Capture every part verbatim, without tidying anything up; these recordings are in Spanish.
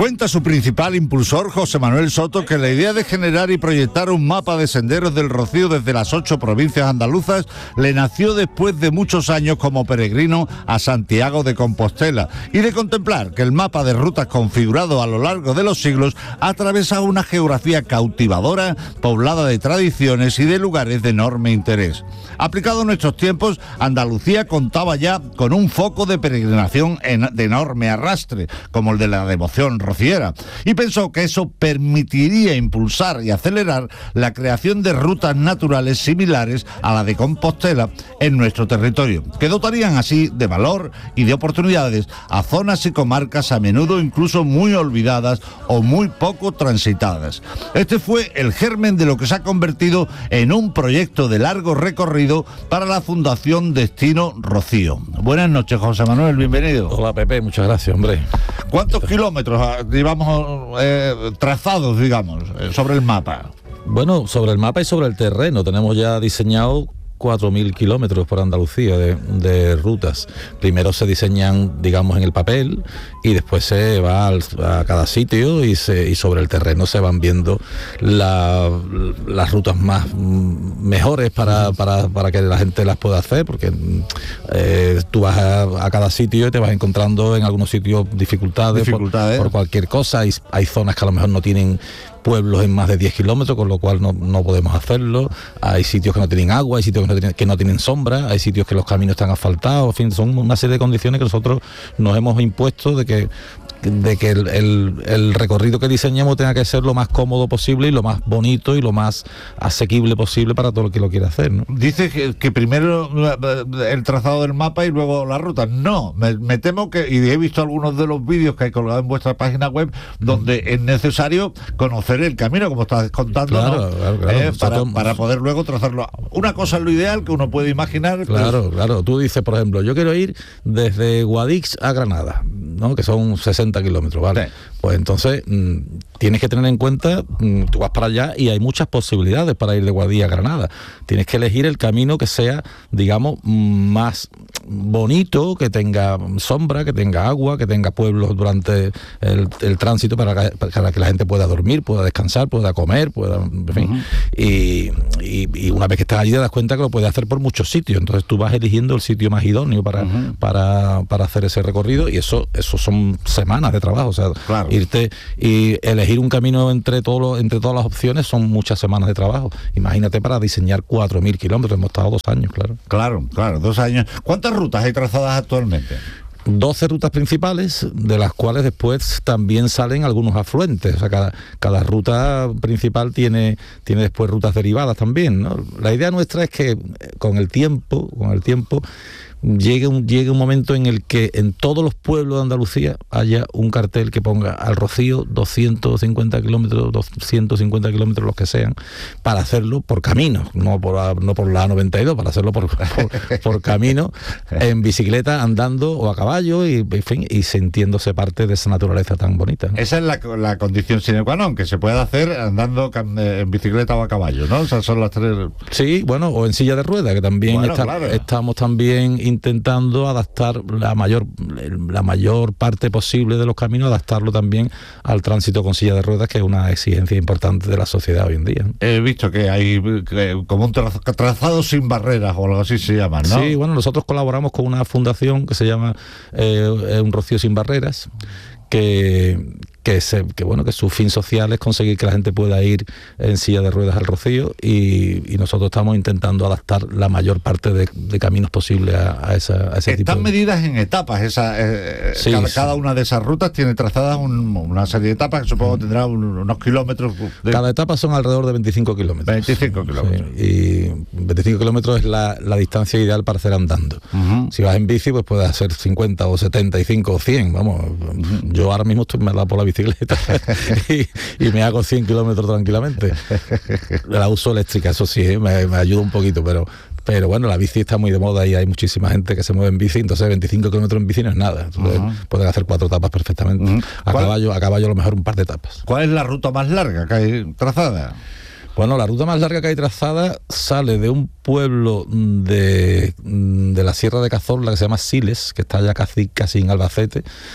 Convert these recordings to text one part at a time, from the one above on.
Cuenta su principal impulsor, José Manuel Soto, que la idea de generar y proyectar un mapa de senderos del Rocío desde las ocho provincias andaluzas le nació después de muchos años como peregrino a Santiago de Compostela y de contemplar que el mapa de rutas configurado a lo largo de los siglos atraviesa una geografía cautivadora, poblada de tradiciones y de lugares de enorme interés. Aplicado a nuestros tiempos, Andalucía contaba ya con un foco de peregrinación en, de enorme arrastre, como el de la devoción rociera, y pensó que eso permitiría impulsar y acelerar la creación de rutas naturales similares a la de Compostela en nuestro territorio, que dotarían así de valor y de oportunidades a zonas y comarcas a menudo incluso muy olvidadas o muy poco transitadas. Este fue el germen de lo que se ha convertido en un proyecto de largo recorrido para la Fundación Destino Rocío. Buenas noches, José Manuel, bienvenido. Hola, Pepe, muchas gracias, hombre. ¿Cuántos kilómetros llevamos eh, trazados, digamos, eh, sobre el mapa? Bueno, sobre el mapa y sobre el terreno tenemos ya diseñado cuatro mil kilómetros por Andalucía de, de rutas. Primero se diseñan, digamos, en el papel y después se va al, a cada sitio y, se, y sobre el terreno se van viendo la, las rutas más mejores para, para, para que la gente las pueda hacer, porque eh, tú vas a, a cada sitio y te vas encontrando en algunos sitios dificultades, dificultades. Por, por cualquier cosa. Hay, hay zonas que a lo mejor no tienen pueblos en más de diez kilómetros, con lo cual no, no podemos hacerlo. Hay sitios que no tienen agua, hay sitios que no tienen, que no tienen sombra, hay sitios que los caminos están asfaltados, en fin, son una serie de condiciones que nosotros nos hemos impuesto de que de que el, el, el recorrido que diseñemos tenga que ser lo más cómodo posible y lo más bonito y lo más asequible posible para todo el que lo quiera hacer, ¿no? Dice que, que primero el trazado del mapa y luego la ruta. No, me, me temo que, y he visto algunos de los vídeos que hay colgados en vuestra página web, donde mm. es necesario conocer el camino, como estás contando, claro, ¿no? claro, claro. Eh, para, para poder luego trazarlo. Una cosa es lo ideal que uno puede imaginar. Claro, pero... claro. Tú dices, por ejemplo, yo quiero ir desde Guadix a Granada, ¿no? Que son sesenta kilómetros, ¿vale? Sí. Pues entonces mmm, tienes que tener en cuenta, mmm, tú vas para allá y hay muchas posibilidades para ir de Guadix a Granada. Tienes que elegir el camino que sea, digamos, más bonito, que tenga sombra, que tenga agua, que tenga pueblos durante el, el tránsito para que, para que la gente pueda dormir, pueda descansar, pueda comer, pueda, en fin. Uh-huh. y, y, y una vez que estás allí te das cuenta que lo puedes hacer por muchos sitios. Entonces tú vas eligiendo el sitio más idóneo para, uh-huh. para, para hacer ese recorrido, y eso, eso son semanas de trabajo. O sea, claro. irte y elegir un camino entre todos los, entre todas las opciones son muchas semanas de trabajo. Imagínate para diseñar cuatro mil kilómetros, hemos estado dos años, claro. Claro, claro, dos años. ¿Cuántas rutas hay trazadas actualmente? doce rutas principales, de las cuales después también salen algunos afluentes. O sea, cada, cada ruta principal tiene, tiene después rutas derivadas también, ¿no? La idea nuestra es que con el tiempo, con el tiempo, llegue un, llegue un momento en el que en todos los pueblos de Andalucía haya un cartel que ponga al Rocío doscientos cincuenta kilómetros, doscientos cincuenta kilómetros, los que sean, para hacerlo por camino, no por la, no por la A noventa y dos, para hacerlo por, por, por camino, en bicicleta, andando o a caballo, y, en fin, y sintiéndose parte de esa naturaleza tan bonita, ¿no? Esa es la, la condición sine qua non, que se puede hacer andando en bicicleta o a caballo, ¿no? Esas son las tres. Sí, bueno, o en silla de ruedas, que también bueno, está, claro. estamos también intentando adaptar la mayor la mayor parte posible de los caminos, adaptarlo también al tránsito con silla de ruedas, que es una exigencia importante de la sociedad hoy en día. He visto que hay que, como un trazado, trazado sin barreras o algo así se llama, ¿no? Sí, bueno, nosotros colaboramos con una fundación que se llama eh, Un Rocío sin Barreras, que que, se, que bueno que su fin social es conseguir que la gente pueda ir en silla de ruedas al Rocío, y, y nosotros estamos intentando adaptar la mayor parte de, de caminos posibles a, a, esa, a ese tipo de... Están medidas en etapas, esa, eh, sí, cada, sí. cada una de esas rutas tiene trazadas un, una serie de etapas que supongo tendrá un, unos kilómetros de... Cada etapa son alrededor de veinticinco kilómetros. veinticinco kilómetros. Sí, y veinticinco kilómetros es la, la distancia ideal para hacer andando. Uh-huh. Si vas en bici, pues puedes hacer cincuenta o setenta y cinco o cien, vamos. Uh-huh. Yo ahora mismo estoy me la por la bicicleta y, y me hago cien kilómetros tranquilamente. La uso eléctrica, eso sí, ¿eh? me, me ayuda un poquito, pero pero bueno, la bici está muy de moda y hay muchísima gente que se mueve en bici, entonces veinticinco kilómetros en bici no es nada. Entonces, uh-huh. pueden hacer cuatro etapas perfectamente. Uh-huh. A caballo, a caballo a lo mejor un par de etapas. ¿Cuál es la ruta más larga que hay trazada? Bueno, la ruta más larga que hay trazada sale de un pueblo de, de la Sierra de Cazorla que se llama Siles, que está ya casi, casi en Albacete,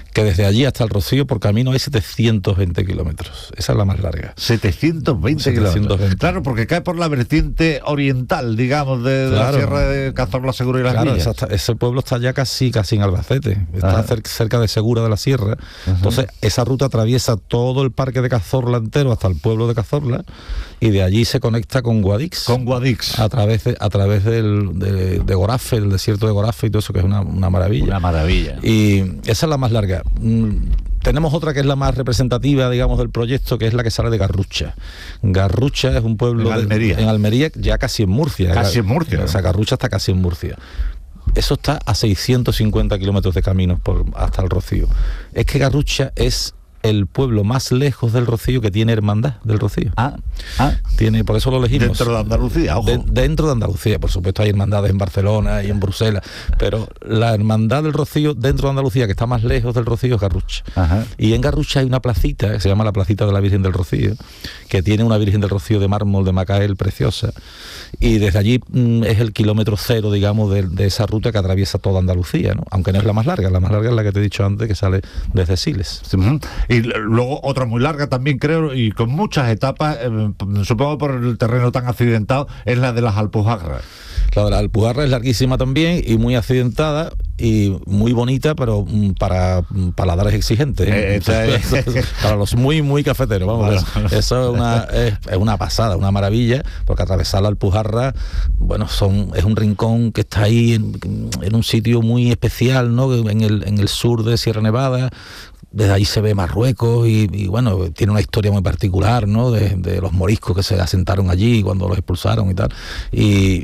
que desde allí hasta el Rocío por camino hay setecientos veinte kilómetros. Esa es la más larga. setecientos veinte kilómetros. Claro, porque cae por la vertiente oriental, digamos, de, de claro. la Sierra de Cazorla, Segura y Las claro, Villas. Esa, ese pueblo está ya casi, casi en Albacete. Está cer, cerca de Segura de la Sierra. Ajá. Entonces, esa ruta atraviesa todo el parque de Cazorla entero hasta el pueblo de Cazorla y de allí se conecta con Guadix. Con Guadix. A través de, a través del, de, de Gorafe, el desierto de Gorafe y todo eso, que es una, una maravilla. Una maravilla. Y esa es la más larga. Tenemos otra que es la más representativa, digamos, del proyecto, que es la que sale de Garrucha. Garrucha es un pueblo... En Almería. De, en Almería, ya casi en Murcia. Casi en Murcia. O sea, Garrucha está casi en Murcia. Eso está a seiscientos cincuenta kilómetros de caminos por, hasta el Rocío. Es que Garrucha es el pueblo más lejos del Rocío que tiene hermandad del Rocío. Ah, ah. Tiene, por eso lo elegimos. Dentro de Andalucía, ojo. De, dentro de Andalucía, por supuesto hay hermandades en Barcelona y en Bruselas, pero la hermandad del Rocío dentro de Andalucía, que está más lejos del Rocío, es Garrucha. Ajá. Y en Garrucha hay una placita, que se llama la placita de la Virgen del Rocío, que tiene una Virgen del Rocío de mármol de Macael preciosa, y desde allí mmm, es el kilómetro cero, digamos, de, de esa ruta que atraviesa toda Andalucía, ¿no? Aunque no es la más larga, la más larga es la que te he dicho antes, que sale desde Siles. Sí, uh-huh. Y luego otra muy larga también, creo, y con muchas etapas, eh, supongo por el terreno tan accidentado, es la de las Alpujarras. La de las Alpujarras es larguísima también y muy accidentada y muy bonita, pero para paladares exigentes, ¿eh? Eh, es... para los muy, muy cafeteros, vamos. Bueno, eso, bueno. eso es, una, es, es una pasada, una maravilla, porque atravesar la Alpujarra, bueno, son, es un rincón que está ahí en, en un sitio muy especial, ¿no? En el, en el sur de Sierra Nevada. Desde ahí se ve Marruecos y, y bueno, tiene una historia muy particular, ¿no? De, de los moriscos que se asentaron allí cuando los expulsaron y tal. Y,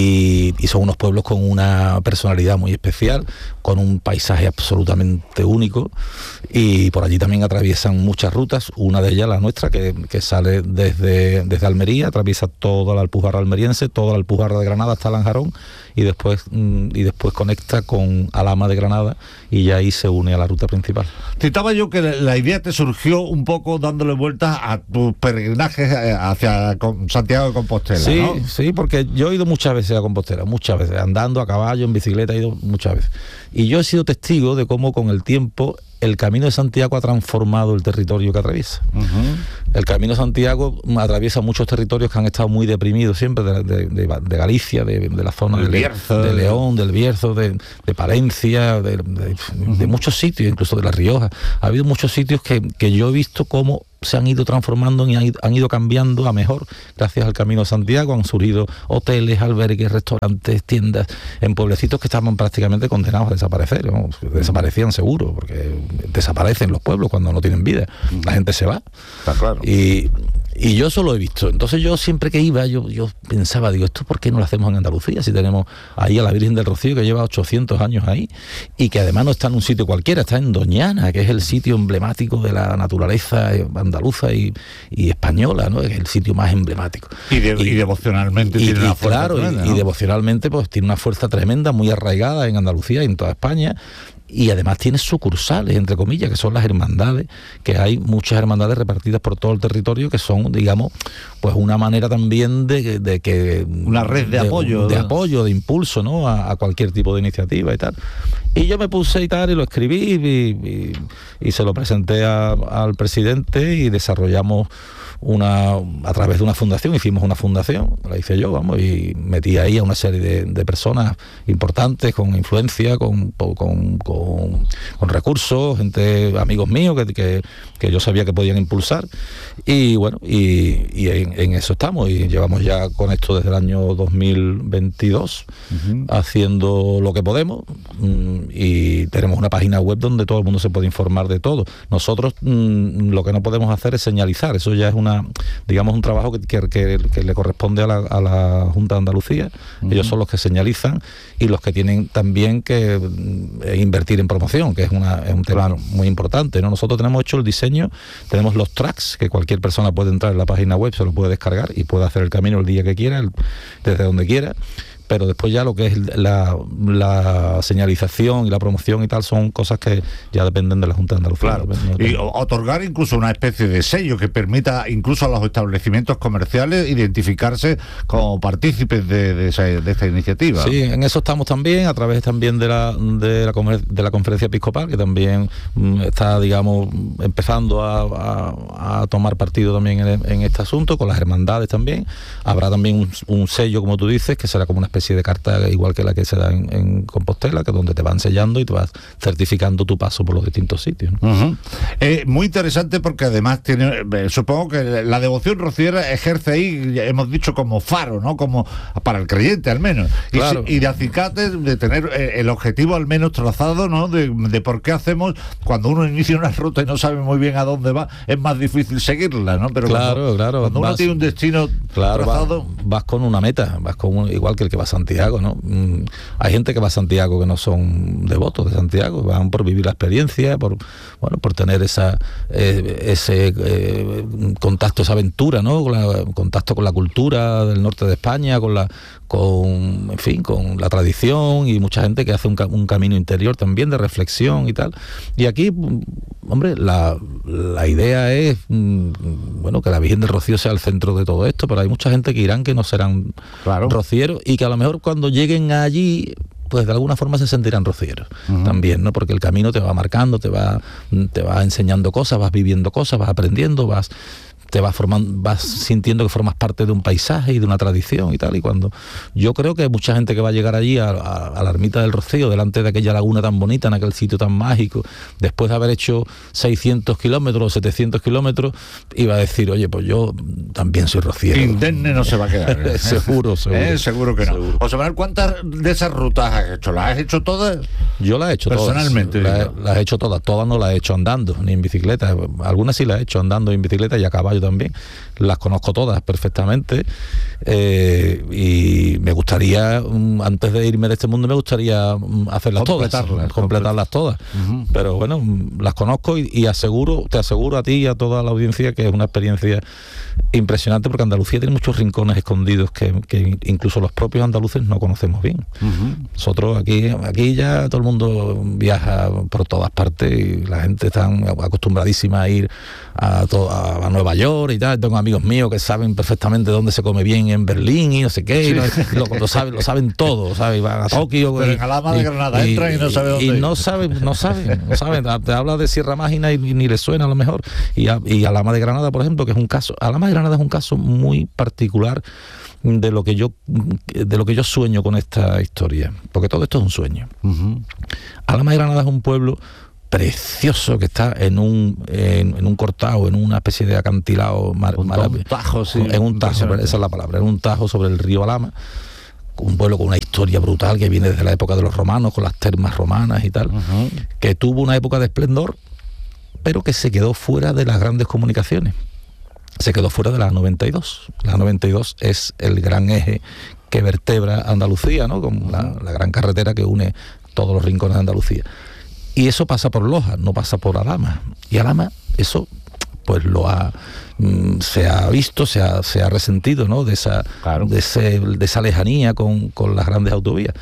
y, y son unos pueblos con una personalidad muy especial, con un paisaje absolutamente único. Y por allí también atraviesan muchas rutas, una de ellas la nuestra, que, que sale desde, desde Almería, atraviesa toda la Alpujarra almeriense, toda la Alpujarra de Granada hasta Lanjarón, y después, y después conecta con Alhama de Granada y ya ahí se une a la ruta principal. Citaba yo que la idea te surgió un poco dándole vueltas a tus peregrinajes hacia Santiago de Compostela, sí, ¿no? Sí, porque yo he ido muchas veces a Compostela, muchas veces, andando a caballo, en bicicleta, he ido muchas veces. Y yo he sido testigo de cómo con el tiempo el Camino de Santiago ha transformado el territorio que atraviesa. Uh-huh. El Camino de Santiago atraviesa muchos territorios que han estado muy deprimidos siempre, de, de, de, de Galicia, de, de la zona de, Bierzo, de León, del Bierzo, de, de Palencia, de, de, uh-huh. de muchos sitios, incluso de La Rioja. Ha habido muchos sitios que, que yo he visto cómo se han ido transformando y han ido, han ido cambiando a mejor gracias al Camino de Santiago. Han surgido hoteles, albergues, restaurantes, tiendas en pueblecitos que estaban prácticamente condenados a desaparecer, ¿no? Desaparecían seguro, porque desaparecen los pueblos cuando no tienen vida, la gente se va. Está claro. Y, y yo eso lo he visto. Entonces yo siempre que iba, yo, yo pensaba, digo, ¿esto por qué no lo hacemos en Andalucía? Si tenemos ahí a la Virgen del Rocío, que lleva ochocientos años ahí, y que además no está en un sitio cualquiera, está en Doñana, que es el sitio emblemático de la naturaleza andaluza y, y española, ¿no? Es el sitio más emblemático. Y, de, y, y devocionalmente y, tiene y, una fuerza claro, tremenda, y, ¿no? y devocionalmente pues tiene una fuerza tremenda, muy arraigada en Andalucía y en toda España. Y además tiene sucursales, entre comillas, que son las hermandades, que hay muchas hermandades repartidas por todo el territorio, que son, digamos, pues una manera también de, de que... Una red de, de apoyo. De, de apoyo, de impulso, ¿no? A, a cualquier tipo de iniciativa y tal. Y yo me puse y tal, y lo escribí, y, y, y se lo presenté a, al presidente, y desarrollamos una, a través de una fundación, hicimos una fundación, la hice yo, vamos, y metí ahí a una serie de, de personas importantes, con influencia, con, con, con, con recursos, gente, amigos míos, que, que, que yo sabía que podían impulsar, y bueno, y, y en, en eso estamos, y llevamos ya con esto desde el año dos mil veintidós, uh-huh. haciendo lo que podemos, y tenemos una página web donde todo el mundo se puede informar de todo. Nosotros mmm, lo que no podemos hacer es señalizar, eso ya es una digamos un trabajo que, que, que, que le corresponde a la, a la Junta de Andalucía. Uh-huh. Ellos son los que señalizan y los que tienen también que eh, invertir en promoción, que es, una, es un tema claro. muy importante, ¿no? Nosotros tenemos hecho el diseño, tenemos los tracks, que cualquier persona puede entrar en la página web, se lo puede descargar y puede hacer el camino el día que quiera, el, desde donde quiera. pero después ya lo que es la, la señalización y la promoción y tal son cosas que ya dependen de la Junta de Andalucía. Claro. No, y otorgar incluso una especie de sello que permita incluso a los establecimientos comerciales identificarse como partícipes de, de, esa, de esta iniciativa. Sí, en eso estamos también, a través también de la, de la, de la conferencia episcopal, que también mm, está, digamos, empezando a, a, a tomar partido también en, en este asunto, con las hermandades también. Habrá también un, un sello, como tú dices, que será como una especie de carta igual que la que se da en, en Compostela, que es donde te van sellando y te vas certificando tu paso por los distintos sitios, ¿no? Uh-huh. Eh, muy interesante porque además tiene, eh, supongo que la devoción rociera ejerce ahí, hemos dicho, como faro, ¿no? Como para el creyente al menos. Y, claro. y de acicate, de tener eh, el objetivo al menos trazado, ¿no? De, de por qué hacemos, cuando uno inicia una ruta y no sabe muy bien a dónde va, es más difícil seguirla, ¿no? Pero claro, cuando, claro. cuando uno vas, tiene un destino claro, trazado... Vas, vas con una meta, vas con un, igual que el que va a Santiago, ¿no? Mm, hay gente que va a Santiago que no son devotos de Santiago, van por vivir la experiencia, por bueno, por tener esa eh, ese eh, contacto, esa aventura, ¿no? Con la, contacto con la cultura del norte de España, con la con en fin, con la tradición, y mucha gente que hace un, un camino interior también de reflexión y tal. Y aquí, hombre, la, la idea es bueno, que la Virgen del Rocío sea el centro de todo esto, pero hay mucha gente que irán que no serán claro. rocieros, y que a lo mejor cuando lleguen allí, pues de alguna forma se sentirán rocieros uh-huh. también, ¿no? Porque el camino te va marcando, te va, te va enseñando cosas, vas viviendo cosas, vas aprendiendo, vas te vas formando, vas sintiendo que formas parte de un paisaje y de una tradición y tal. Y cuando yo creo que mucha gente que va a llegar allí a, a, a la ermita del Rocío, delante de aquella laguna tan bonita, en aquel sitio tan mágico, después de haber hecho seiscientos kilómetros o setecientos kilómetros, iba a decir, oye, pues yo también soy rociero. Indemne no se va a quedar. seguro, seguro. ¿Eh? Seguro que no. Seguro. José Manuel, ¿cuántas de esas rutas has hecho? ¿Las has hecho todas? Yo las he hecho personalmente, todas. Personalmente. Las he hecho todas. Todas no las he hecho andando, ni en bicicleta. Algunas sí las he hecho andando en bicicleta y a caballo también. Las conozco todas perfectamente, eh, y me gustaría, antes de irme de este mundo, me gustaría hacerlas todas, completarlas todas. Uh-huh. Pero bueno, las conozco y, y aseguro, te aseguro a ti y a toda la audiencia que es una experiencia impresionante, porque Andalucía tiene muchos rincones escondidos que, que incluso los propios andaluces no conocemos bien. Uh-huh. Nosotros aquí, aquí ya todo el mundo viaja por todas partes y la gente está acostumbradísima a ir a, to- a Nueva York y tal. Tengo amigos míos que saben perfectamente dónde se come bien en Berlín y no sé qué, sí. y lo, lo, saben, lo saben todo, ¿sabes? Van a Tokio. Pero y, en Alhama de Granada y, entran y no saben dónde y ir. no saben, no saben, no saben. Te habla de Sierra Mágina y, y ni les suena a lo mejor. Y, a, y Alhama de Granada, por ejemplo, que es un caso, Alhama de Granada es un caso muy particular de lo que yo de lo que yo sueño con esta historia, porque todo esto es un sueño. Uh-huh. Alhama de Granada es un pueblo precioso que está en un en, en un cortado, en una especie de acantilado mar, un, mar, un tajo, sí, en un tajo, esa es la palabra, en un tajo sobre el río Alhama, un pueblo con una historia brutal que viene desde la época de los romanos, con las termas romanas y tal, uh-huh. que tuvo una época de esplendor, pero que se quedó fuera de las grandes comunicaciones. Se quedó fuera de la noventa y dos. La noventa y dos es el gran eje que vertebra Andalucía, ¿no? Con la, la gran carretera que une todos los rincones de Andalucía. Y eso pasa por Loja, no pasa por Alhama. Y Alhama, eso pues lo ha mm, se ha visto, se ha, se ha resentido, ¿no? De esa, claro. de, ese, de esa lejanía con, con las grandes autovías.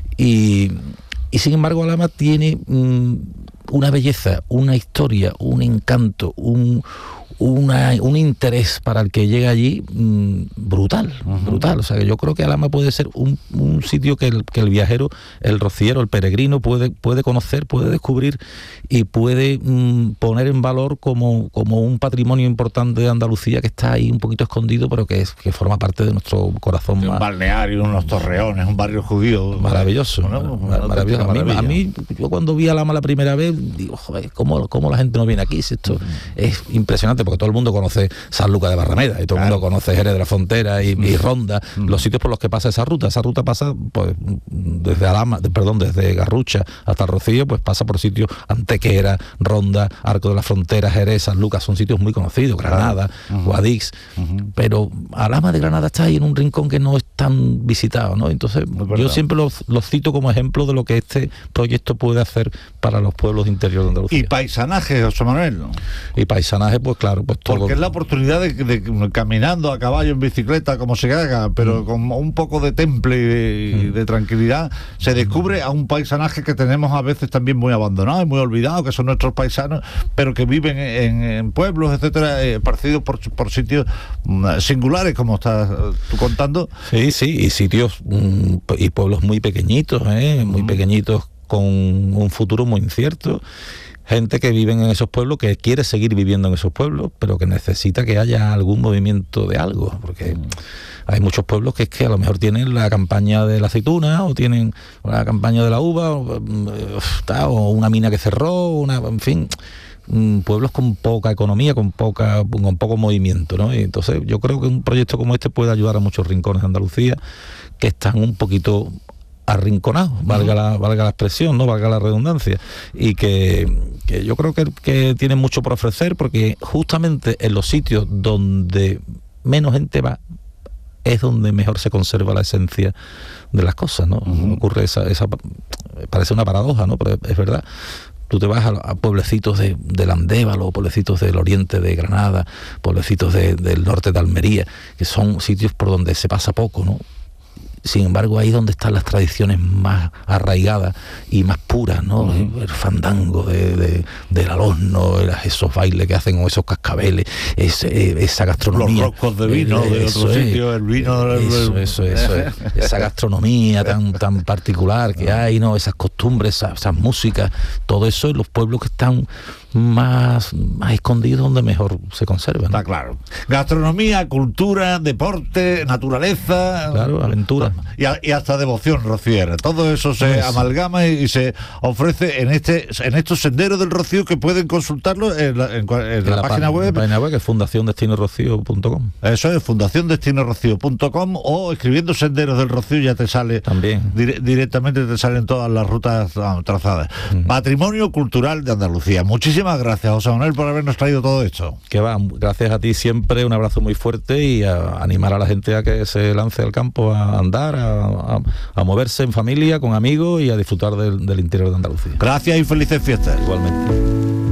Y, y sin embargo Alhama tiene mm, una belleza, una historia, un encanto, un Una, un interés para el que llega allí mmm, brutal, uh-huh. brutal. O sea, que yo creo que Alhama puede ser un, un sitio que el, que el viajero, el rociero, el peregrino puede, puede conocer, puede descubrir y puede mmm, poner en valor como, como un patrimonio importante de Andalucía que está ahí un poquito escondido, pero que, es, que forma parte de nuestro corazón. Un más, balneario, unos torreones, un barrio judío. Maravilloso. Bueno, mar, maravilloso. A mí, a mí, yo cuando vi Alhama la primera vez, digo, joder, ¿cómo, cómo la gente no viene aquí? Si esto uh-huh. es impresionante, porque todo el mundo conoce Sanlúcar de Barrameda y todo claro. el mundo conoce Jerez de la Frontera y, mm. y Ronda, mm. los sitios por los que pasa esa ruta. Esa ruta pasa pues desde Alhama, de, perdón, desde Garrucha hasta Rocío, pues pasa por sitios Antequera, Ronda, Arco de la Frontera, Jerez, Sanlúcar, son sitios muy conocidos, Granada, uh-huh. Guadix, uh-huh. pero Alhama de Granada está ahí en un rincón que no es tan visitado, ¿no? Entonces yo siempre los, los cito como ejemplo de lo que este proyecto puede hacer para los pueblos interiores de Andalucía. Y paisanaje, José Manuel, ¿no? Y paisanaje, pues claro, pues todo. Porque es la oportunidad de, de caminando a caballo, en bicicleta, como se haga, pero mm. con un poco de temple y de, mm. de tranquilidad, se descubre a un paisanaje que tenemos a veces también muy abandonado y muy olvidado, que son nuestros paisanos, pero que viven en, en pueblos, etcétera, eh, esparcidos por, por sitios mm, singulares, como estás tú contando. Sí, sí, y sitios mm, y pueblos muy pequeñitos, ¿eh? muy mm. pequeñitos, con un futuro muy incierto. Gente que vive en esos pueblos, que quiere seguir viviendo en esos pueblos, pero que necesita que haya algún movimiento de algo, porque mm. hay muchos pueblos que es que a lo mejor tienen la campaña de la aceituna, o tienen la campaña de la uva, o, o una mina que cerró, una, en fin, pueblos con poca economía, con poca con poco movimiento, ¿no? Y entonces yo creo que un proyecto como este puede ayudar a muchos rincones de Andalucía que están un poquito arrinconados, valga la, valga la expresión, no valga la redundancia, y que, que yo creo que, que tienen mucho por ofrecer, porque justamente en los sitios donde menos gente va es donde mejor se conserva la esencia de las cosas, ¿no? Uh-huh. Ocurre esa, esa, parece una paradoja, ¿no? Pero es verdad. Tú te vas a, a pueblecitos de, del Andévalo, pueblecitos del oriente de Granada, pueblecitos de, del norte de Almería, que son sitios por donde se pasa poco, ¿no? Sin embargo, ahí es donde están las tradiciones más arraigadas y más puras, ¿no? Uh-huh. El fandango de, de, del alorno, esos bailes que hacen, o esos cascabeles, ese, esa gastronomía. Los roscos de vino, el, de otro es, sitio, el vino... Eso, eso, eso, es. Esa gastronomía tan, tan particular que hay, ¿no? Esas costumbres, esas, esas músicas, todo eso en los pueblos que están más, más escondidos, donde mejor se conservan. Está claro. Gastronomía, cultura, deporte, naturaleza... Claro, aventura. Y, a, y hasta devoción rociera. Todo eso se pues, amalgama y, y se ofrece en este en estos senderos del Rocío, que pueden consultarlo en la, en, en en la, la página web. La página web, que es fundación destino rocío punto com. Eso es, fundación destino rocío punto com, o escribiendo Senderos del Rocío ya te sale. También. Dire, directamente te salen todas las rutas trazadas. Uh-huh. Patrimonio cultural de Andalucía. Muchísimas gracias, José Manuel, por habernos traído todo esto. Que va, gracias a ti siempre, un abrazo muy fuerte, y a animar a la gente a que se lance al campo a andar, A, a, a moverse en familia, con amigos, y a disfrutar del, del interior de Andalucía. Gracias y felices fiestas. Igualmente.